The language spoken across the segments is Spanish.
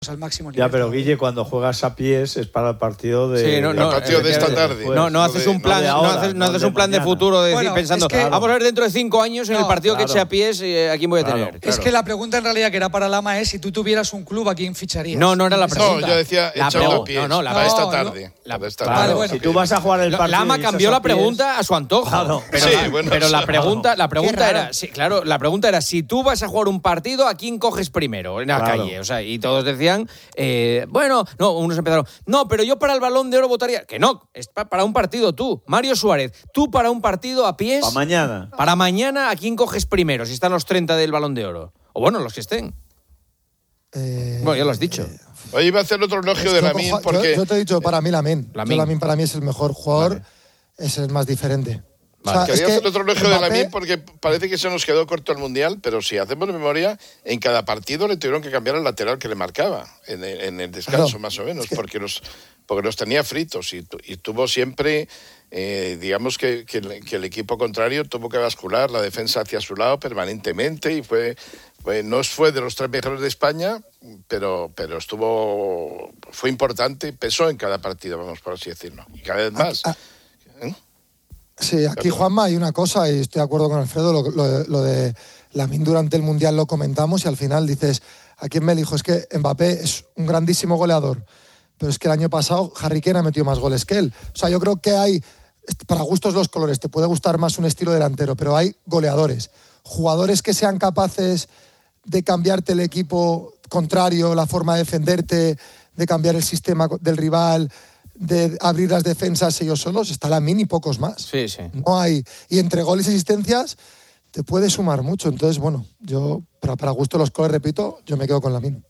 al máximo nivel. Ya, pero Guille, cuando juegas a pies es para el partido de... Sí, el partido de esta tarde. No haces un plan, no haces un plan de futuro de decir, pensando, es que, vamos a ver dentro de 5 años en el partido que eche a pies a quién voy a tener. Claro. Es que la pregunta en realidad que era para Lama es si tú tuvieras un club, ¿a quién ficharías? No era la pregunta. No, yo decía echando a pies para esta tarde. Si tú vas a jugar el partido... Lama cambió la pregunta a su antojo. Claro. Pero la pregunta era, sí, claro, la pregunta era, si tú vas a jugar un partido, ¿a quién coges primero en la calle? O sea, y todos decían, unos empezaron, pero yo para el Balón de Oro votaría. Que no, es para un partido tú. Mario Suárez, tú para un partido a pies. Para mañana. Para mañana, ¿a quién coges primero? Si están los 30 del Balón de Oro. O bueno, los que estén. Bueno, ya lo has dicho. Oye, iba a hacer otro elogio de Lamine porque... Yo te he dicho, para mí Lamine. Lamine para mí es el mejor jugador, es el más diferente. Vale. Quería hacer otro elogio de Lamine porque parece que se nos quedó corto el Mundial, pero si hacemos memoria, en cada partido le tuvieron que cambiar el lateral que le marcaba, en el descanso más o menos, porque los tenía fritos y tuvo siempre, digamos que el equipo contrario tuvo que bascular la defensa hacia su lado permanentemente y no fue de los 3 mejores de España, pero fue importante, pesó en cada partido, vamos por así decirlo, y cada vez más. Sí, aquí, Juanma, hay una cosa, y estoy de acuerdo con Alfredo, lo de Lamine durante el Mundial lo comentamos y al final dices, ¿a quién me elijo? Es que Mbappé es un grandísimo goleador, pero es que el año pasado Harry Kane ha metido más goles que él. O sea, yo creo que hay, para gustos los colores, te puede gustar más un estilo delantero, pero hay goleadores, jugadores que sean capaces de cambiarte el equipo contrario, la forma de defenderte, de cambiar el sistema del rival, de abrir las defensas ellos solos, está Lamine y pocos más. Sí. No hay, y entre goles y asistencias te puede sumar mucho. Entonces, bueno, yo para gusto los colores, repito, yo me quedo con Lamine.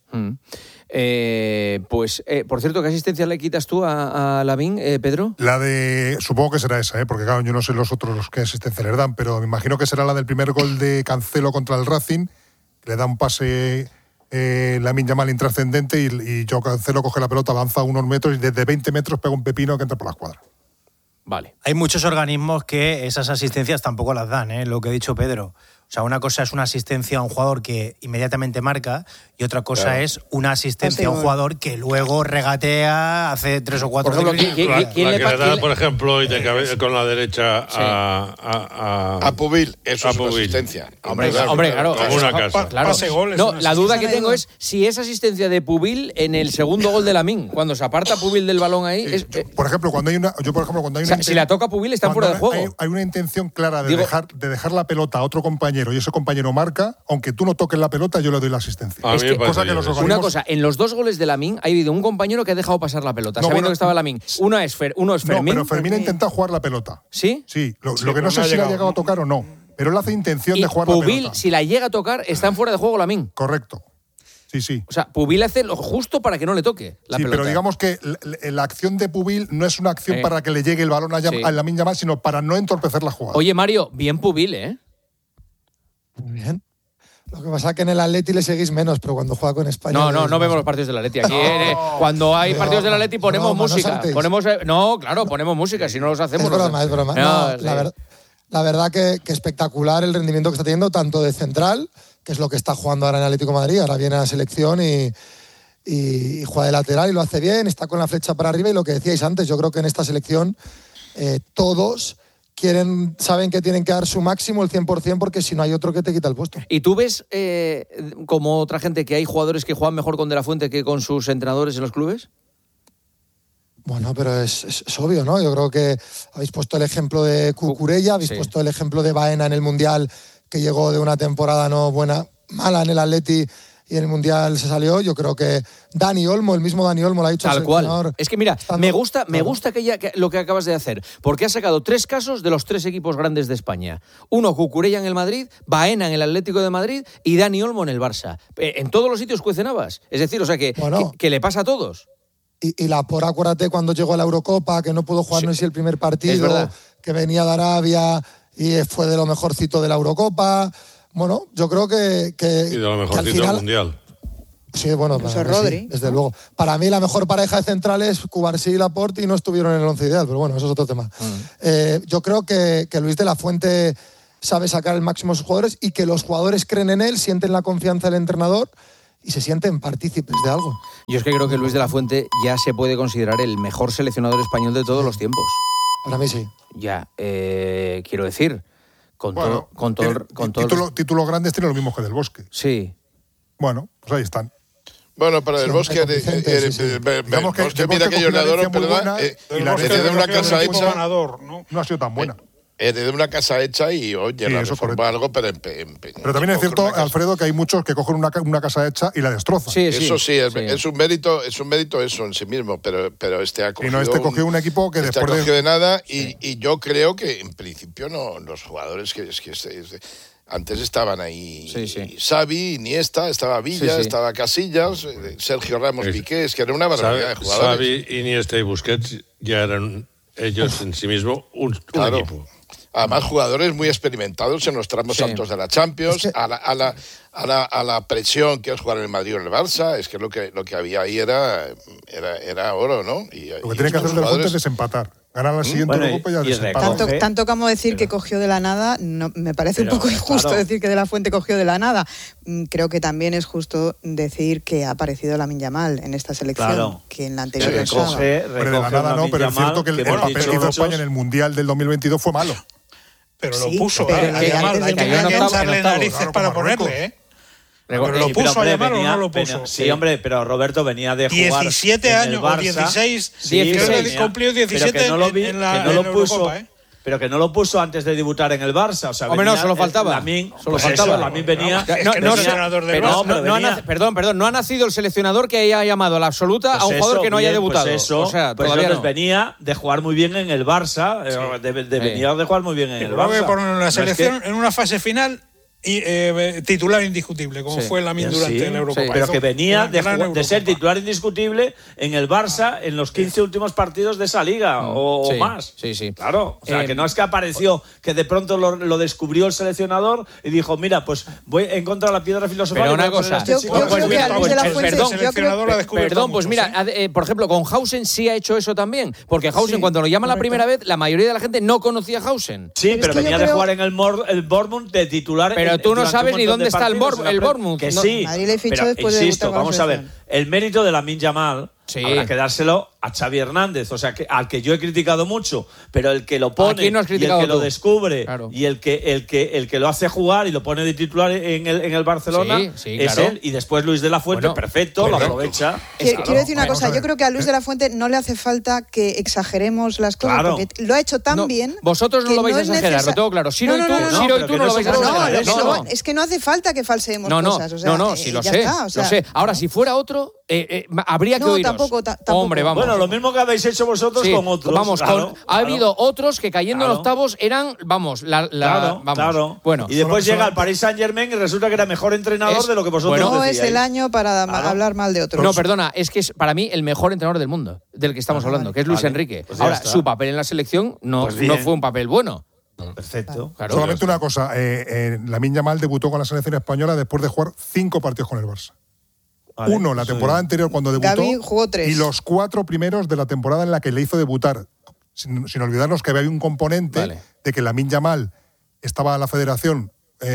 Por cierto, ¿qué asistencia le quitas tú a Lamine, Pedro? La de, supongo que será esa, porque claro, yo no sé los qué asistencia le dan, pero me imagino que será la del primer gol de Cancelo contra el Racing, le da un pase... Lamine Yamal intrascendente y yo Cancelo coge la pelota, avanza unos metros y desde 20 metros pega un pepino que entra por la escuadra. Vale. Hay muchos organismos que esas asistencias tampoco las dan, lo que ha dicho Pedro. O sea, una cosa es una asistencia a un jugador que inmediatamente marca y otra cosa es una asistencia a un jugador que luego regatea, hace 3 o 4... Por ejemplo, ¿quién le da, por ejemplo, y con la derecha a Pubil? Eso es una asistencia. Hombre, claro. Como una casa. Claro. No, la duda que tengo es si esa asistencia de Pubil en el segundo gol de Lamine, cuando se aparta Pubil del balón ahí... Por ejemplo, cuando hay una... si la toca Pubil está fuera de juego. Hay una intención clara de dejar la pelota a otro compañero y ese compañero marca, aunque tú no toques la pelota, yo le doy la asistencia. Una cosa, en los 2 goles de Lamine ha habido un compañero que ha dejado pasar la pelota, sabiendo que estaba Lamine. Uno es Fermín. No, pero Fermín ha intentado jugar la pelota. ¿Sí? Sí, lo que no sé si la ha llegado a tocar o no, pero él hace intención de jugar Pubil, la pelota. si la llega a tocar, está en fuera de juego Lamine. Correcto. Sí. O sea, Pubil hace lo justo para que no le toque la pelota. Pero digamos que la acción de Pubil no es una acción para que le llegue el balón a Lamine Yamal, sino para no entorpecer la jugada. Oye, Mario, bien Pubil, Muy bien. Lo que pasa es que en el Atleti le seguís menos, pero cuando juega con España... No vemos los partidos del Atleti. Aquí, cuando hay partidos del Atleti ponemos música. Ponemos música, si no los hacemos... Es broma. La verdad que espectacular el rendimiento que está teniendo, tanto de central, que es lo que está jugando ahora en Atlético de Madrid, ahora viene a la selección y juega de lateral y lo hace bien, está con la flecha para arriba y lo que decíais antes, yo creo que en esta selección todos... saben que tienen que dar su máximo, el 100%, porque si no hay otro que te quita el puesto. ¿Y tú ves, como otra gente, que hay jugadores que juegan mejor con De la Fuente que con sus entrenadores en los clubes? Bueno, pero es obvio, ¿no? Yo creo que habéis puesto el ejemplo de Cucurella, habéis puesto el ejemplo de Baena en el Mundial, que llegó de una temporada mala en el Atleti, y en el Mundial se salió. Yo creo que el mismo Dani Olmo lo ha dicho. Tal cual. Es que mira, me gusta lo que acabas de hacer, porque has sacado 3 casos de los 3 equipos grandes de España. Uno, Cucurella en el Madrid, Baena en el Atlético de Madrid y Dani Olmo en el Barça. En todos los sitios cuecen habas. Es decir, o sea que le pasa a todos. Y Laporta, acuérdate cuando llegó a la Eurocopa, que no pudo jugar no sé si el primer partido, que venía de Arabia y fue de lo mejorcito de la Eurocopa. Bueno, yo creo que y de lo mejorcito del Mundial. Sí, bueno, Rodri. Sí, desde luego. Para mí la mejor pareja de centrales, Cubarsí y Laporta, y no estuvieron en el 11 ideal, pero bueno, eso es otro tema. Yo creo que Luis de la Fuente sabe sacar el máximo de sus jugadores y que los jugadores creen en él, sienten la confianza del entrenador y se sienten partícipes de algo. Yo es que creo que Luis de la Fuente ya se puede considerar el mejor seleccionador español de todos los tiempos. Para mí sí. Ya, quiero decir, títulos grandes tiene lo mismo que Del Bosque. Sí. Bueno, pues ahí están. Bueno, para Del Bosque, digamos que mira que yo le adoro, perdona, heredé de una casa hecha. No ha sido tan buena. Heredé una casa hecha y, oye, sí, la reforma algo, pero también es cierto, Alfredo, que hay muchos que cogen una casa hecha y la destrozan. Sí, eso sí, es un mérito eso en sí mismo, pero este ha cogido... Y no, cogió un equipo que después cogió de nada y yo creo que, en principio, no los jugadores antes estaban ahí Xavi, Iniesta, estaba Villa, estaba Casillas, Sergio Ramos, Piqué, es que era una barbaridad de jugadores. Xavi, Iniesta y Busquets ya eran ellos en sí mismos un equipo. Además, jugadores muy experimentados en los tramos altos de la Champions, a la presión que es jugar en el Madrid o en el Barça, es que lo que había ahí era oro, ¿no? Lo que tiene que hacer Del Fuente es desempatar. Ganar la siguiente Eurocopa y ya desempatar. Tanto como decir que cogió de la nada, no, me parece un poco injusto decir que De la Fuente cogió de la nada. Creo que también es justo decir que ha aparecido Lamine Yamal en esta selección, que en la anterior no estaba. De la nada no, pero es cierto que el papel que hizo España en el Mundial del 2022 fue malo. Pero lo puso, hay que echarle narices para ponerle, ¿eh? Pero lo puso a Yamal o no lo puso. Sí, hombre, pero Roberto venía de jugar 17 años o 16, creo que cumplió 17 en la Eurocopa, ¿eh? Pero que no lo puso antes de debutar en el Barça. O sea, hombre, no, solo faltaba. Lamine venía... Perdón, no ha nacido el seleccionador que haya llamado a la absoluta a un jugador que no haya debutado. Todavía venía de jugar muy bien en el Barça, venía de jugar muy bien en el Barça. Creo que por la selección, en una fase final, titular indiscutible, como fue Lamine durante la Eurocopa. Pero que venía de ser titular indiscutible en el Barça en los 15 últimos partidos de esa liga o más. Sí. Claro, o sea, que no es que apareció, que de pronto lo descubrió el seleccionador y dijo, mira, pues voy en contra de la piedra filosofal. Pero una cosa, perdón, pues mira, por ejemplo, con Hausen sí ha hecho eso también, porque Hausen cuando lo llaman la primera vez, la mayoría de la gente no conocía a Hausen. Sí, pero venía de jugar en el Bournemouth de titular. Pero tú no sabes ni dónde está el Bournemouth. Que sí, pero insisto, vamos a ver, el mérito de Lamine Yamal habrá que dárselo a Xavi Hernández, o sea, al que yo he criticado mucho, pero el que lo pone y el que lo descubre y el que lo hace jugar y lo pone de titular en el Barcelona es él, y después Luis de la Fuente, perfecto, lo aprovecha. Quiero decir una cosa, yo creo que a Luis de la Fuente no le hace falta que exageremos las cosas, porque lo ha hecho tan bien. Vosotros no lo vais a exagerar, lo tengo claro. Siro y tú no lo vais a exagerar. Es que no hace falta que falseemos cosas. No, sí lo sé. Ahora, si fuera otro, habría que oíros. Tampoco. Hombre, vamos. Bueno, lo mismo que habéis hecho vosotros con otros. Vamos, ha habido otros que cayendo en octavos eran, vamos. Bueno, y después llega el Paris Saint-Germain y resulta que era mejor entrenador de lo que vosotros no decíais. Es el año para hablar mal de otros. No, perdona, es que es para mí el mejor entrenador del mundo, del que estamos hablando, que es Luis Enrique. Pues ahora, su papel en la selección no fue un papel bueno. Perfecto. Claro, solamente una cosa, Lamine Yamal debutó con la selección española después de jugar 5 partidos con el Barça. Uno la temporada anterior cuando debutó, Gavi jugó 3. Y los 4 primeros de la temporada en la que le hizo debutar. Sin olvidarnos que había un componente de que Lamine Yamal estaba a la federación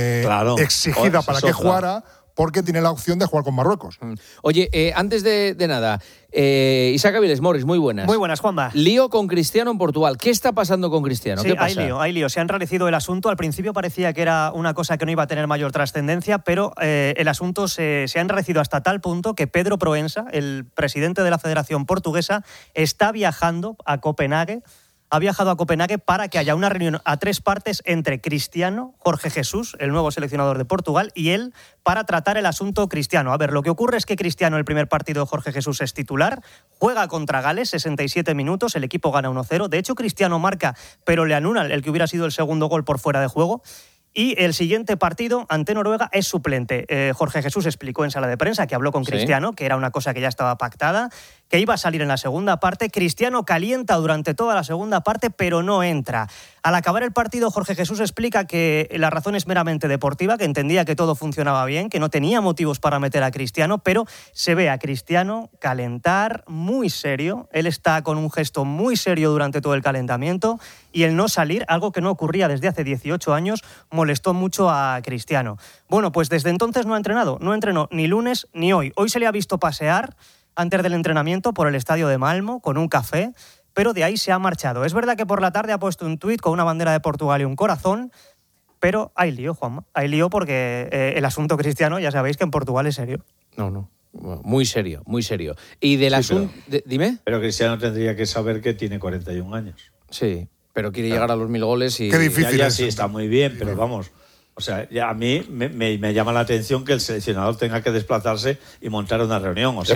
exigida para que jugara, porque tiene la opción de jugar con Marruecos. Oye, antes de nada, Isaac Aviles Morris, muy buenas. Muy buenas, Juanma. Lío con Cristiano en Portugal. ¿Qué está pasando con Cristiano? Sí, ¿Qué pasa? hay lío. Se ha enrarecido el asunto. Al principio parecía que era una cosa que no iba a tener mayor trascendencia, pero el asunto se ha enrarecido hasta tal punto que Pedro Proensa, el presidente de la Federación Portuguesa, está viajando a Copenhague. Ha viajado a Copenhague para que haya una reunión a 3 partes entre Cristiano, Jorge Jesús, el nuevo seleccionador de Portugal, y él para tratar el asunto Cristiano. A ver, lo que ocurre es que Cristiano, el primer partido de Jorge Jesús, es titular, juega contra Gales, 67 minutos, el equipo gana 1-0. De hecho, Cristiano marca, pero le anulan el que hubiera sido el segundo gol por fuera de juego. Y el siguiente partido ante Noruega es suplente. Jorge Jesús explicó en sala de prensa que habló con Cristiano, que era una cosa que ya estaba pactada, que iba a salir en la segunda parte. Cristiano calienta durante toda la segunda parte, pero no entra. Al acabar el partido, Jorge Jesús explica que la razón es meramente deportiva, que entendía que todo funcionaba bien, que no tenía motivos para meter a Cristiano, pero se ve a Cristiano calentar muy serio. Él está con un gesto muy serio durante todo el calentamiento y el no salir, algo que no ocurría desde hace 18 años, molestó mucho a Cristiano. Bueno, pues desde entonces no ha entrenado, no entrenó ni lunes ni hoy. Hoy se le ha visto pasear antes del entrenamiento por el estadio de Malmo con un café, pero de ahí se ha marchado. Es verdad que por la tarde ha puesto un tuit con una bandera de Portugal y un corazón, pero hay lío, Juanma. Hay lío porque el asunto Cristiano, ya sabéis que en Portugal es serio. No. Muy serio, muy serio. Y del asunto... Dime. Pero Cristiano tendría que saber que tiene 41 años. Sí, pero quiere llegar a los 1000 goles y... Qué difícil ya, es. Sí, está muy bien, pero vamos... O sea, ya a mí me llama la atención que el seleccionador tenga que desplazarse y montar una reunión. O sea, el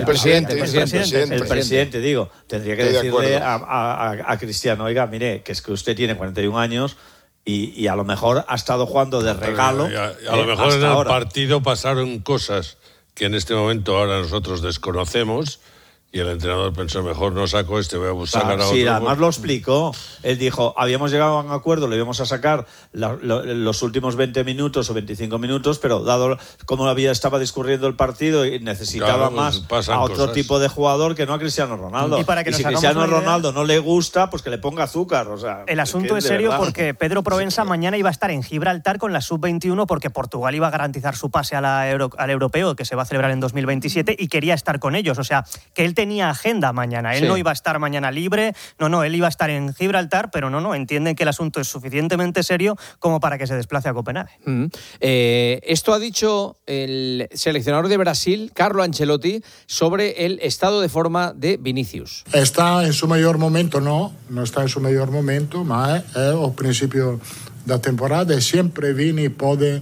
presidente, digo, tendría que decirle a Cristiano, oiga, mire, que es que usted tiene 41 años y a lo mejor ha estado jugando de regalo. A lo mejor en el partido pasaron cosas que en este momento ahora nosotros desconocemos. Y el entrenador pensó, mejor no saco voy a buscar a otro. Sí, además lo explicó. Él dijo, habíamos llegado a un acuerdo, le íbamos a sacar los últimos 20 minutos o 25 minutos, pero dado cómo estaba discurriendo el partido y necesitaba más a otro tipo de jugador que no a Cristiano Ronaldo. Y si Cristiano Ronaldo no le gusta, pues que le ponga azúcar. O sea, el asunto es serio porque Pedro Proença mañana iba a estar en Gibraltar con la Sub-21 porque Portugal iba a garantizar su pase al europeo que se va a celebrar en 2027 y quería estar con ellos. O sea, que él tenía agenda mañana. Él no iba a estar mañana libre, él iba a estar en Gibraltar, pero entienden que el asunto es suficientemente serio como para que se desplace a Copenhague. Esto ha dicho el seleccionador de Brasil, Carlo Ancelotti, sobre el estado de forma de Vinicius. Está en su mejor momento, no está en su mejor momento, ma è al principio da temporada e sempre Vini puede,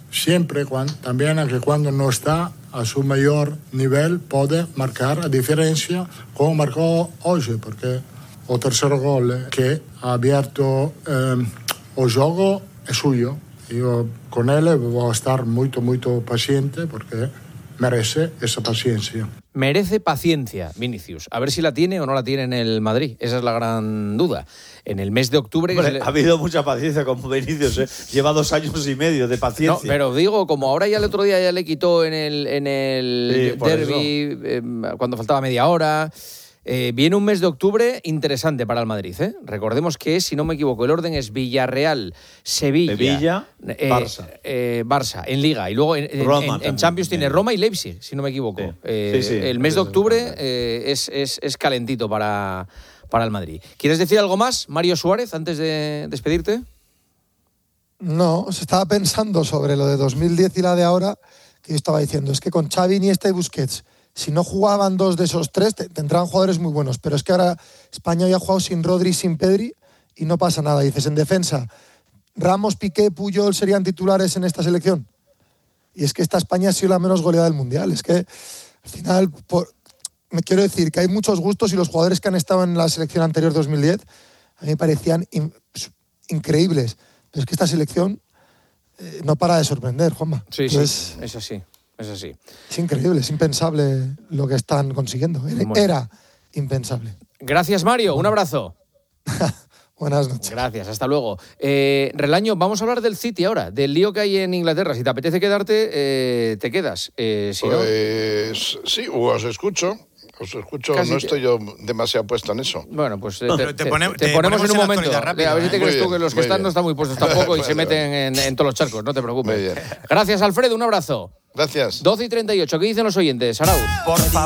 también anche quando no está a su mayor nivel, puede marcar a diferencia como marcó hoy, porque el tercer gol que ha abierto el juego es suyo. Yo con él voy a estar muy paciente porque merece esa paciencia. Merece paciencia, Vinicius. A ver si la tiene o no la tiene en el Madrid. Esa es la gran duda. En el mes de octubre... Ha habido mucha paciencia con Vinicius, ¿eh? Lleva 2 años y medio de paciencia. No, pero digo, como ahora ya el otro día ya le quitó en el derbi, cuando faltaba media hora... viene un mes de octubre interesante para el Madrid, ¿eh? Recordemos que, si no me equivoco, el orden es Villarreal, Sevilla, Barça. Barça en Liga, y luego en Champions tiene Roma y Leipzig, si no me equivoco. El mes de octubre es calentito para el Madrid. ¿Quieres decir algo más, Mario Suárez, antes de despedirte? No, se estaba pensando sobre lo de 2010 y la de ahora, que yo estaba diciendo, es que con Xavi, Iniesta y Busquets, si no jugaban 2 de esos 3, tendrán jugadores muy buenos. Pero es que ahora España hoy ha jugado sin Rodri y sin Pedri y no pasa nada. Dices, en defensa, Ramos, Piqué, Puyol serían titulares en esta selección. Y es que esta España ha sido la menos goleada del Mundial. Es que, al final, me quiero decir que hay muchos gustos y los jugadores que han estado en la selección anterior 2010 a mí me parecían increíbles. Pero es que esta selección no para de sorprender, Juanma. Sí, es así. Es así. Es increíble, es impensable lo que están consiguiendo. Era impensable. Gracias, Mario. Un abrazo. Buenas noches. Gracias, hasta luego. Relaño, vamos a hablar del City ahora, del lío que hay en Inglaterra. Si te apetece quedarte, te quedas. Si no... Sí, os escucho. Casi no estoy yo demasiado puesto en eso. Bueno, pues te ponemos en un momento. Rápida, a ver si te crees tú que los que están no están muy puestos tampoco y se meten en todos los charcos, no te preocupes. Gracias, Alfredo, un abrazo. Gracias. 12:38, ¿qué dicen los oyentes, Arauz? Por favor.